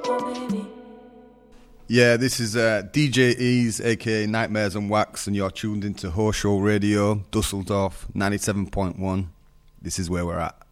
Yeah, this is DJ Ease, aka Nightmares on Wax, and you're tuned into Horse Show Radio, Dusseldorf 97.1. This is where we're at.